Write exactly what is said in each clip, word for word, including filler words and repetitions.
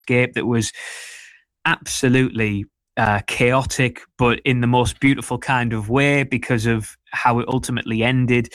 landscape that was absolutely uh, chaotic, but in the most beautiful kind of way because of how it ultimately ended.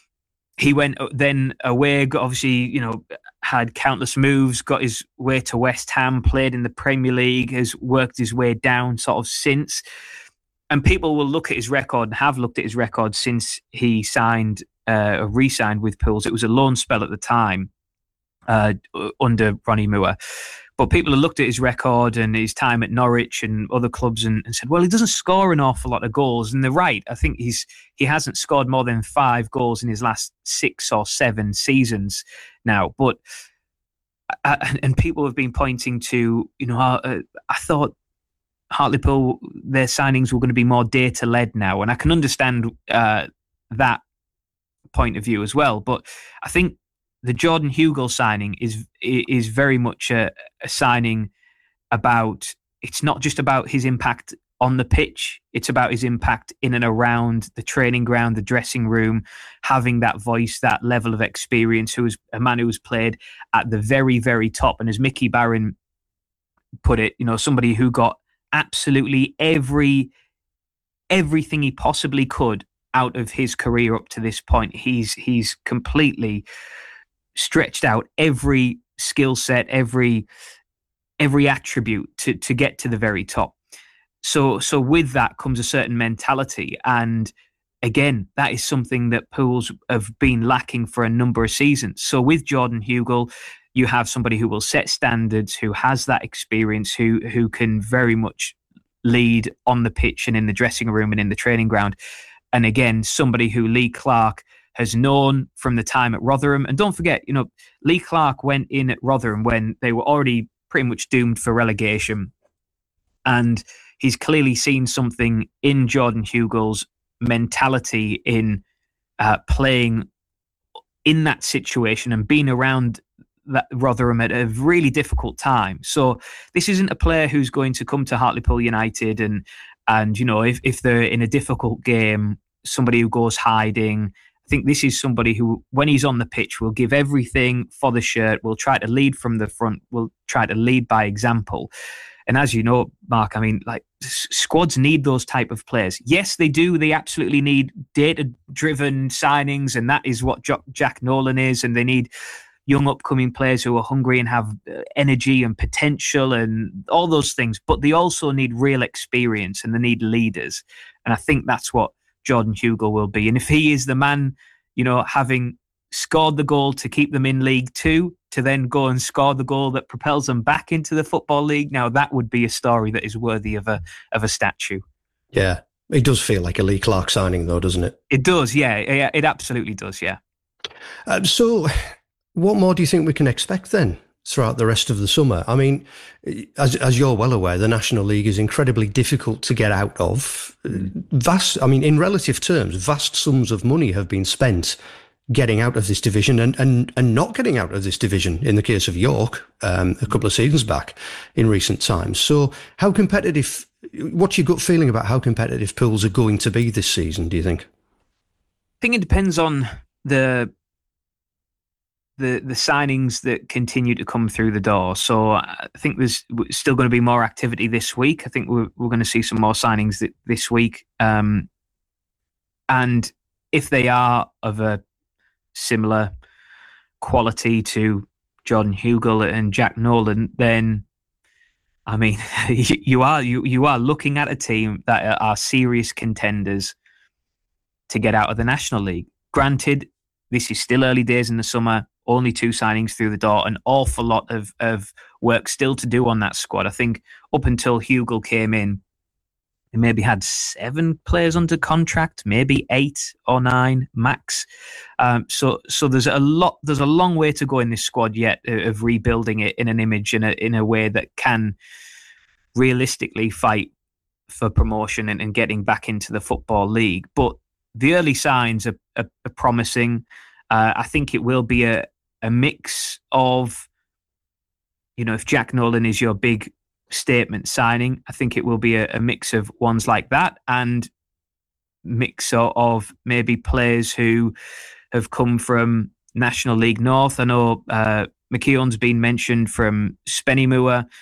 He went then away, got obviously, you know, had countless moves, got his way to West Ham, played in the Premier League, has worked his way down sort of since. And people will look at his record and have looked at his record since he signed, uh, re-signed with Pools. It was a loan spell at the time uh, under Ronnie Moore. But people have looked at his record and his time at Norwich and other clubs and, and said, well, he doesn't score an awful lot of goals. And they're right. I think he's he hasn't scored more than five goals in his last six or seven seasons now. But uh, and people have been pointing to, you know, uh, I thought Hartlepool, their signings were going to be more data-led now. And I can understand uh, that point of view as well. But I think the Jordan Hugill signing is is very much a, a signing about, it's not just about his impact on the pitch, it's about his impact in and around the training ground, the dressing room, having that voice, that level of experience, who is a man who's played at the very, very top. And as Mickey Barron put it, you know, somebody who got absolutely every everything he possibly could out of his career up to this point. He's he's completely stretched out every skill set, every every attribute to to get to the very top. So so with that comes a certain mentality, and again, that is something that Pools have been lacking for a number of seasons. So with Jordan Hugill, you have somebody who will set standards, who has that experience, who who can very much lead on the pitch and in the dressing room and in the training ground. And again, somebody who Lee Clark has known from the time at Rotherham. And don't forget, you know, Lee Clark went in at Rotherham when they were already pretty much doomed for relegation. And he's clearly seen something in Jordan Hugill's mentality in uh, playing in that situation and being around that Rotherham at a really difficult time. So this isn't a player who's going to come to Hartlepool United and, and you know, if, if they're in a difficult game, somebody who goes hiding. I think this is somebody who, when he's on the pitch, will give everything for the shirt, will try to lead from the front, will try to lead by example. And as you know, Mark, I mean, like, squads need those type of players. Yes, they do. They absolutely need data-driven signings, and that is what jo- Jack Nolan is. And they need young upcoming players who are hungry and have energy and potential and all those things. But they also need real experience, and they need leaders. And I think that's what Jordan Hugill will be. And if he is the man, you know, having scored the goal to keep them in League Two, to then go and score the goal that propels them back into the Football League, now that would be a story that is worthy of a of a statue. Yeah, it does feel like a Lee Clark signing, though, doesn't it? It does, yeah. yeah it absolutely does, yeah. Uh, so, what more do you think we can expect then throughout the rest of the summer? I mean, as as you're well aware, the National League is incredibly difficult to get out of. Vast, I mean, in relative terms, vast sums of money have been spent getting out of this division and, and, and not getting out of this division in the case of York um, a couple of seasons back in recent times. So how competitive, what's your gut feeling about how competitive Pools are going to be this season, do you think? I think it depends on the the the signings that continue to come through the door. So I think there's still going to be more activity this week. I think we're, we're going to see some more signings this week. Um, and if they are of a similar quality to Jordan Hugill and Jack Nolan, then I mean, you are you you are looking at a team that are serious contenders to get out of the National League. Granted, this is still early days in the summer, only two signings through the door, an awful lot of, of work still to do on that squad. I think up until Hugill came in, they maybe had seven players under contract, maybe eight or nine max. Um, so, so there's a lot. There's a long way to go in this squad yet of rebuilding it in an image in a in a way that can realistically fight for promotion and, and getting back into the Football League. But the early signs are, are, are promising. Uh, I think it will be a a mix of, you know, if Jack Nolan is your big statement signing, I think it will be a, a mix of ones like that and mix of maybe players who have come from National League North. I know uh, McKeown's been mentioned from Spennymoor,